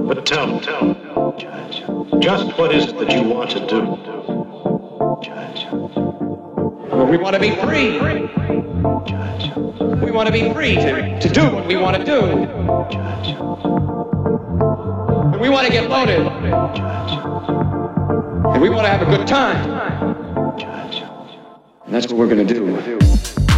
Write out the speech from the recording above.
But tell me, just what is it that you want to do? Well, we want to be free. We want to be free to do what we want to do. And we want to get loaded. And we want to have a good time. And that's what we're going to do.